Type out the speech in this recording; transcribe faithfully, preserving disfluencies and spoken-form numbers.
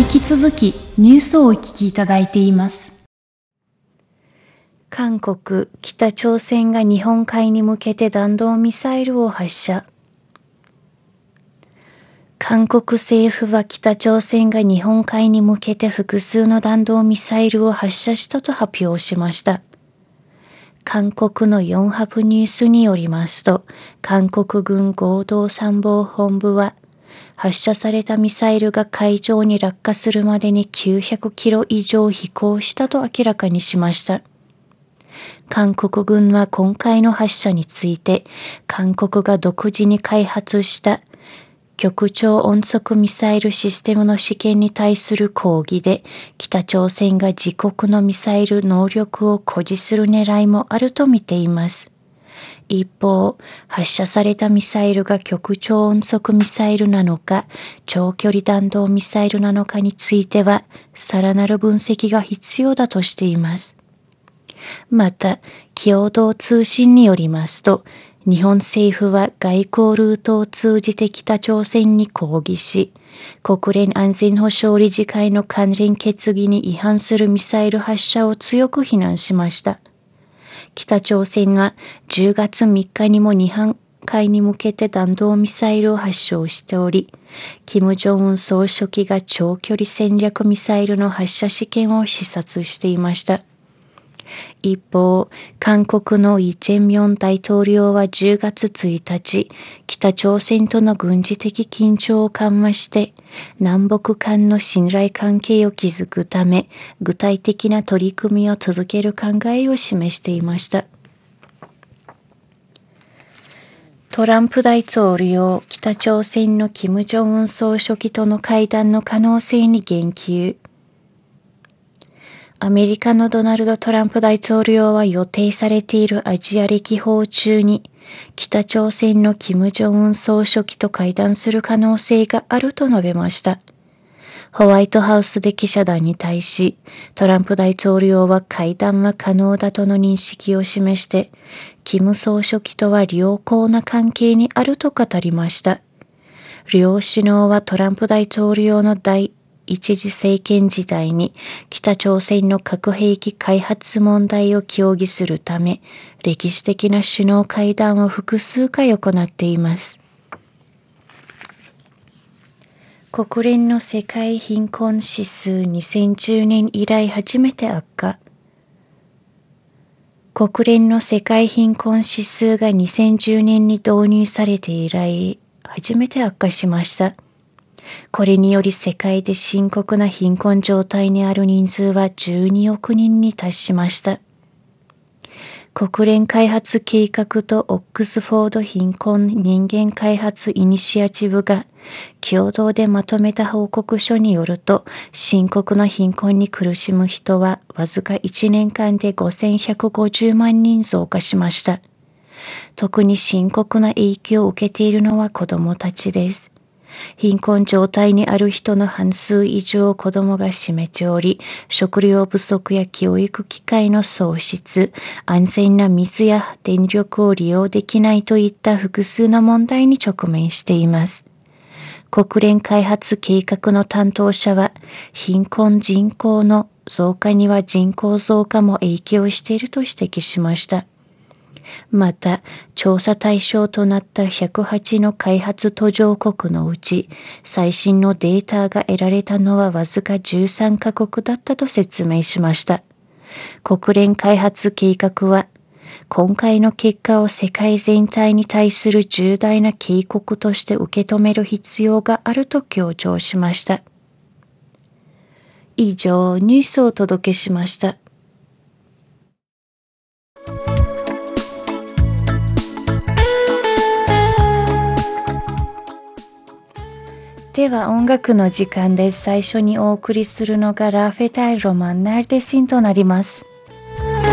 き続きニュースをお聞きいただいています。 韓国、北朝鮮が日本海に向けて弾道ミサイルを発射。韓国政府は北朝鮮が日本海に向けて複数の弾道ミサイルを発射したと発表しました。韓国のヨンハプニュースによりますと、韓国軍合同参謀本部は、発射されたミサイルが海上に落下するまでにきゅうひゃくキロ以上飛行したと明らかにしました。韓国軍は今回の発射について、韓国が独自に開発した極超音速ミサイルシステムの試験に対する抗議で、北朝鮮が自国のミサイル能力を誇示する狙いもあると見ています。一方、発射されたミサイルが極超音速ミサイルなのか、長距離弾道ミサイルなのかについては、さらなる分析が必要だとしています。また、共同通信によりますと、日本政府は外交ルートを通じて北朝鮮に抗議し、国連安全保障理事会の関連決議に違反するミサイル発射を強く非難しました。北朝鮮はじゅうがつみっかにも日本海に向けて弾道ミサイルを発射しており、金正恩総書記が長距離戦略ミサイルの発射試験を視察していました。一方、韓国のイ・ジェミョン大統領はじゅうがつついたち、北朝鮮との軍事的緊張を緩和して、南北間の信頼関係を築くため、具体的な取り組みを続ける考えを示していました。トランプ大統領、北朝鮮の金正恩総書記との会談の可能性に言及。アメリカのドナルド・トランプ大統領は予定されているアジア歴訪中に北朝鮮の金正恩総書記と会談する可能性があると述べました。ホワイトハウスで記者団に対し、トランプ大統領は会談は可能だとの認識を示して、金総書記とは良好な関係にあると語りました。両首脳はトランプ大統領の第一次政権時代に北朝鮮の核兵器開発問題を協議するため、歴史的な首脳会談を複数回行っています。国連の世界貧困指数にせんじゅうねん以来初めて悪化。国連の世界貧困指数がにせんじゅうねんに導入されて以来初めて悪化しました。これにより世界で深刻な貧困状態にある人数はじゅうにおくにんに達しました。国連開発計画とオックスフォード貧困人間開発イニシアチブが共同でまとめた報告書によると、深刻な貧困に苦しむ人はわずかいちねんかんでごせんひゃくごじゅうまんにん増加しました。特に深刻な影響を受けているのは子どもたちです。貧困状態にある人の半数以上を子どもが占めており、食料不足や教育機会の喪失、安全な水や電力を利用できないといった複数の問題に直面しています。国連開発計画の担当者は、貧困人口の増加には人口増加も影響していると指摘しました。また、調査対象となったひゃくはちの開発途上国のうち、最新のデータが得られたのはわずかじゅうさんかこくだったと説明しました。国連開発計画は、今回の結果を世界全体に対する重大な警告として受け止める必要があると強調しました。以上、ニュースをお届けしました。では音楽の時間です。最初にお送りするのがラフェタイロマンナルデシンとなります。